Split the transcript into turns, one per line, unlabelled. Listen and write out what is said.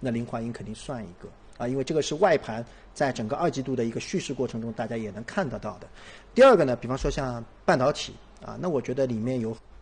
那林华英肯定算一个啊，因为这个是外盘在整个二季度的一个叙事过程中大家也能看得到的。第二个呢，比方说像半导体啊，那我觉得里面有